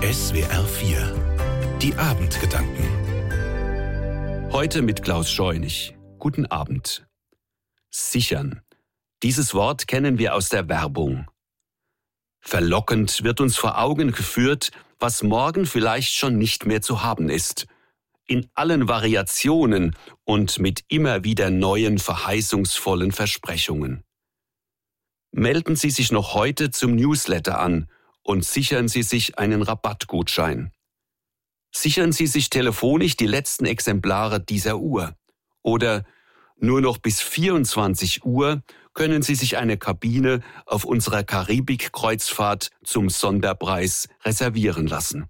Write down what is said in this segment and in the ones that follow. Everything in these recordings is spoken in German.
SWR 4 Die Abendgedanken. Heute mit Klaus Scheunig. Guten Abend. Sichern. Dieses Wort kennen wir aus der Werbung. Verlockend wird uns vor Augen geführt, was morgen vielleicht schon nicht mehr zu haben ist. In allen Variationen und mit immer wieder neuen verheißungsvollen Versprechungen. Melden Sie sich noch heute zum Newsletter an und sichern Sie sich einen Rabattgutschein. Sichern Sie sich telefonisch die letzten Exemplare dieser Uhr. Oder nur noch bis 24 Uhr können Sie sich eine Kabine auf unserer Karibik-Kreuzfahrt zum Sonderpreis reservieren lassen.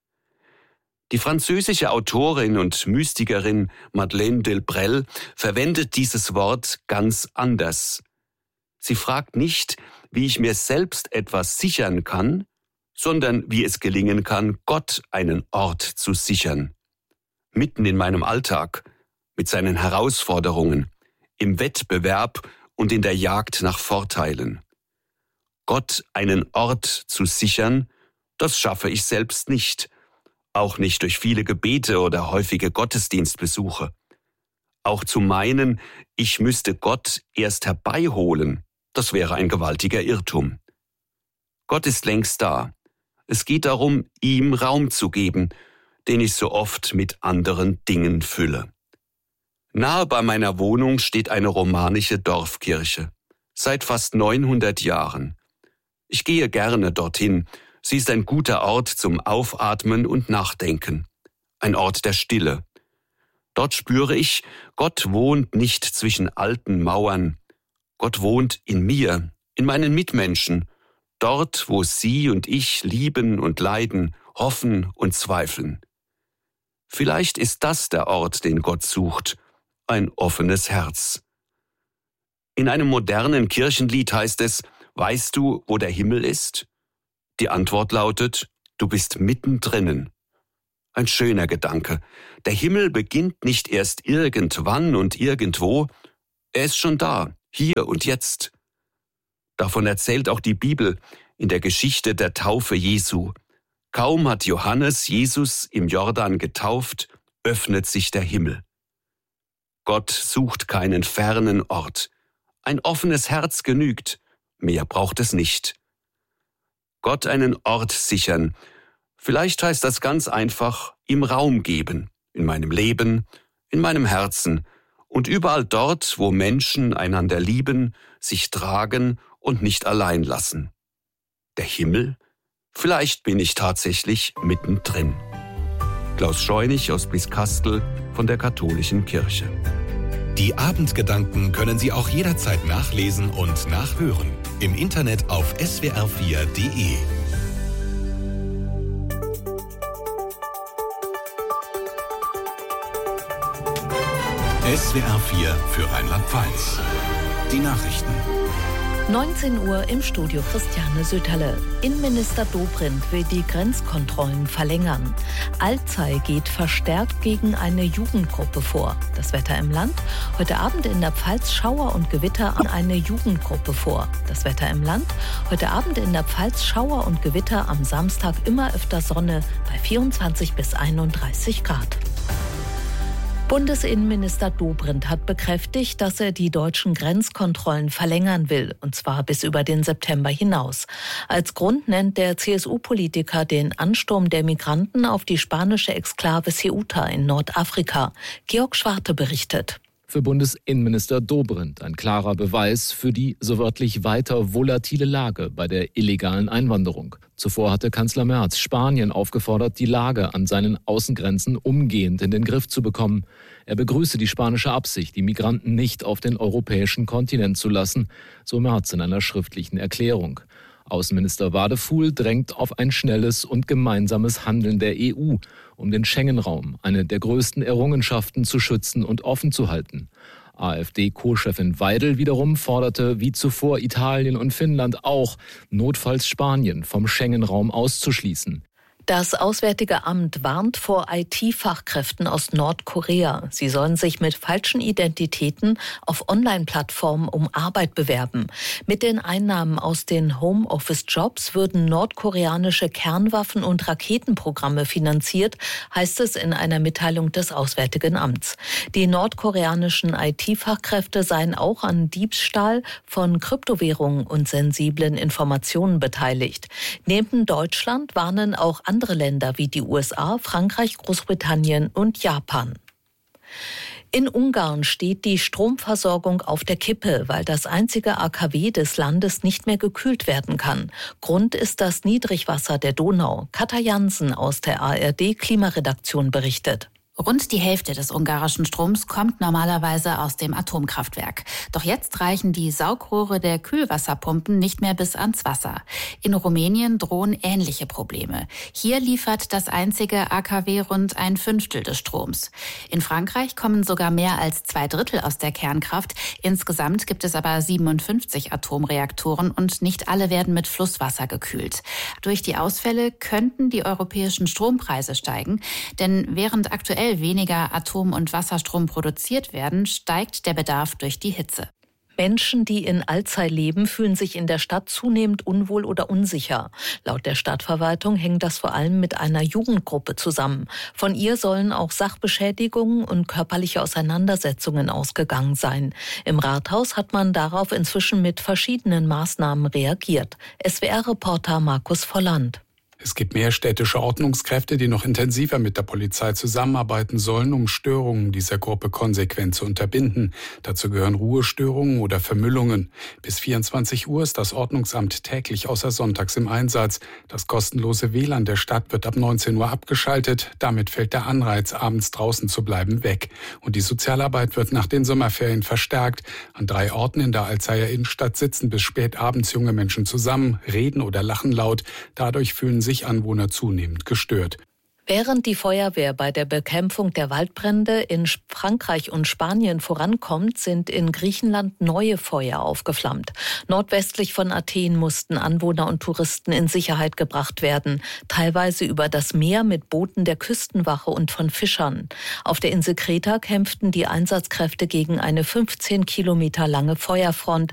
Die französische Autorin und Mystikerin Madeleine Delbrel verwendet dieses Wort ganz anders. Sie fragt nicht, wie ich mir selbst etwas sichern kann, sondern wie es gelingen kann, Gott einen Ort zu sichern. Mitten in meinem Alltag, mit seinen Herausforderungen, im Wettbewerb und in der Jagd nach Vorteilen. Gott einen Ort zu sichern, das schaffe ich selbst nicht. Auch nicht durch viele Gebete oder häufige Gottesdienstbesuche. Auch zu meinen, ich müsste Gott erst herbeiholen, das wäre ein gewaltiger Irrtum. Gott ist längst da. Es geht darum, ihm Raum zu geben, den ich so oft mit anderen Dingen fülle. Nahe bei meiner Wohnung steht eine romanische Dorfkirche. Seit fast 900 Jahren. Ich gehe gerne dorthin. Sie ist ein guter Ort zum Aufatmen und Nachdenken. Ein Ort der Stille. Dort spüre ich, Gott wohnt nicht zwischen alten Mauern. Gott wohnt in mir, in meinen Mitmenschen. Dort, wo sie und ich lieben und leiden, hoffen und zweifeln. Vielleicht ist das der Ort, den Gott sucht. Ein offenes Herz. In einem modernen Kirchenlied heißt es, weißt du, wo der Himmel ist? Die Antwort lautet, du bist mittendrin. Ein schöner Gedanke. Der Himmel beginnt nicht erst irgendwann und irgendwo. Er ist schon da, hier und jetzt. Davon erzählt auch die Bibel in der Geschichte der Taufe Jesu. Kaum hat Johannes Jesus im Jordan getauft, öffnet sich der Himmel. Gott sucht keinen fernen Ort. Ein offenes Herz genügt, mehr braucht es nicht. Gott einen Ort sichern. Vielleicht heißt das ganz einfach, ihm Raum geben, in meinem Leben, in meinem Herzen und überall dort, wo Menschen einander lieben, sich tragen und nicht allein lassen. Der Himmel? Vielleicht bin ich tatsächlich mittendrin. Klaus Scheunig aus Blieskastel von der Katholischen Kirche. Die Abendgedanken können Sie auch jederzeit nachlesen und nachhören. Im Internet auf swr4.de. SWR 4 für Rheinland-Pfalz. Die Nachrichten. 19 Uhr im Studio Christiane Sütterle. Innenminister Dobrindt will die Grenzkontrollen verlängern. Alzey geht verstärkt gegen eine Jugendgruppe vor. Das Wetter im Land. Heute Abend in der Pfalz Schauer und Gewitter an eine Jugendgruppe vor. Das Wetter im Land. Heute Abend in der Pfalz Schauer und Gewitter, am Samstag immer öfter Sonne bei 24 bis 31 Grad. Bundesinnenminister Dobrindt hat bekräftigt, dass er die deutschen Grenzkontrollen verlängern will, und zwar bis über den September hinaus. Als Grund nennt der CSU-Politiker den Ansturm der Migranten auf die spanische Exklave Ceuta in Nordafrika. Georg Schwarte berichtet. Für Bundesinnenminister Dobrindt ein klarer Beweis für die so wörtlich weiter volatile Lage bei der illegalen Einwanderung. Zuvor hatte Kanzler Merz Spanien aufgefordert, die Lage an seinen Außengrenzen umgehend in den Griff zu bekommen. Er begrüße die spanische Absicht, die Migranten nicht auf den europäischen Kontinent zu lassen, so Merz in einer schriftlichen Erklärung. Außenminister Wadefuhl drängt auf ein schnelles und gemeinsames Handeln der EU, um den Schengen-Raum, eine der größten Errungenschaften, zu schützen und offen zu halten. AfD-Co-Chefin Weidel wiederum forderte wie zuvor Italien und Finnland auch, notfalls Spanien vom Schengen-Raum auszuschließen. Das Auswärtige Amt warnt vor IT-Fachkräften aus Nordkorea. Sie sollen sich mit falschen Identitäten auf Online-Plattformen um Arbeit bewerben. Mit den Einnahmen aus den Homeoffice-Jobs würden nordkoreanische Kernwaffen- und Raketenprogramme finanziert, heißt es in einer Mitteilung des Auswärtigen Amts. Die nordkoreanischen IT-Fachkräfte seien auch an Diebstahl von Kryptowährungen und sensiblen Informationen beteiligt. Neben Deutschland warnen auch andere Länder wie die USA, Frankreich, Großbritannien und Japan. In Ungarn steht die Stromversorgung auf der Kippe, weil das einzige AKW des Landes nicht mehr gekühlt werden kann. Grund ist das Niedrigwasser der Donau. Katja Jansen aus der ARD-Klimaredaktion berichtet. Rund die Hälfte des ungarischen Stroms kommt normalerweise aus dem Atomkraftwerk. Doch jetzt reichen die Saugrohre der Kühlwasserpumpen nicht mehr bis ans Wasser. In Rumänien drohen ähnliche Probleme. Hier liefert das einzige AKW rund 1/5 des Stroms. In Frankreich kommen sogar mehr als 2/3 aus der Kernkraft. Insgesamt gibt es aber 57 Atomreaktoren und nicht alle werden mit Flusswasser gekühlt. Durch die Ausfälle könnten die europäischen Strompreise steigen, denn während aktuell weniger Atom- und Wasserstrom produziert werden, steigt der Bedarf durch die Hitze. Menschen, die in Alzey leben, fühlen sich in der Stadt zunehmend unwohl oder unsicher. Laut der Stadtverwaltung hängt das vor allem mit einer Jugendgruppe zusammen. Von ihr sollen auch Sachbeschädigungen und körperliche Auseinandersetzungen ausgegangen sein. Im Rathaus hat man darauf inzwischen mit verschiedenen Maßnahmen reagiert. SWR-Reporter Markus Volland. Es gibt mehr städtische Ordnungskräfte, die noch intensiver mit der Polizei zusammenarbeiten sollen, um Störungen dieser Gruppe konsequent zu unterbinden. Dazu gehören Ruhestörungen oder Vermüllungen. Bis 24 Uhr ist das Ordnungsamt täglich außer sonntags im Einsatz. Das kostenlose WLAN der Stadt wird ab 19 Uhr abgeschaltet. Damit fällt der Anreiz, abends draußen zu bleiben, weg. Und die Sozialarbeit wird nach den Sommerferien verstärkt. An 3 Orten in der Alzeyer Innenstadt sitzen bis spät abends junge Menschen zusammen, reden oder lachen laut. Dadurch fühlen sich Anwohner zunehmend gestört. Während die Feuerwehr bei der Bekämpfung der Waldbrände in Frankreich und Spanien vorankommt, sind in Griechenland neue Feuer aufgeflammt. Nordwestlich von Athen mussten Anwohner und Touristen in Sicherheit gebracht werden, teilweise über das Meer mit Booten der Küstenwache und von Fischern. Auf der Insel Kreta kämpften die Einsatzkräfte gegen eine 15 Kilometer lange Feuerfront.